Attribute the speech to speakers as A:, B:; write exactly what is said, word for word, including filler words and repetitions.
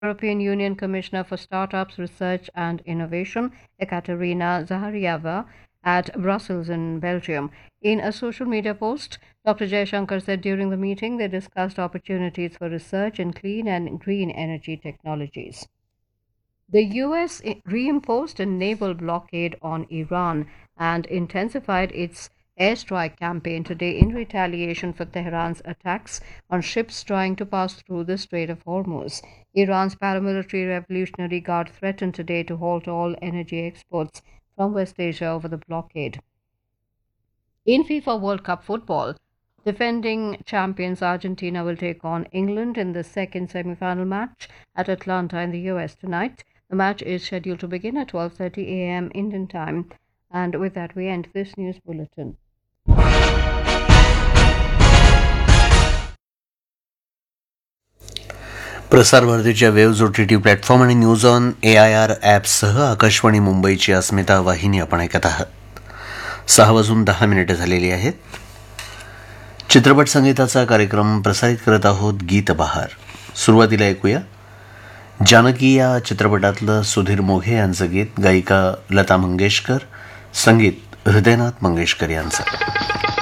A: European Union Commissioner for Startups, Research and Innovation, Ekaterina Zaharieva, at Brussels in Belgium. In a social media post, Doctor Jaishankar said during the meeting they discussed opportunities for research in clean and green energy technologies. The U S reinforced a naval blockade on Iran and intensified its airstrike campaign today in retaliation for Tehran's attacks on ships trying to pass through the Strait of Hormuz. Iran's paramilitary Revolutionary Guard threatened today to halt all energy exports from West Asia over the blockade. In FIFA World Cup football, defending champions Argentina will take on England in the second semi-final match at Atlanta in the U S tonight. The match is scheduled to begin at twelve thirty a m Indian time. And with that, we end this news bulletin.
B: प्रसार भारतीच्या waves O T T platform आणि news on A I R ॲप्ससह Akashvani मुंबईची अस्मिता वाहिनी आपण ऐकत आहात. सहा वाजून दहा मिनिटं झालेली आहेत. चित्रपट संगीताचा कार्यक्रम प्रसारित करत आहोत. गीत बहार. सुरुवातीला ऐकूया जानकी या चित्रपटातलं सुधीर मोघे यांचं गीत, गायिका लता मंगेशकर, संगीत हृदयनाथ मंगेशकर यांचं.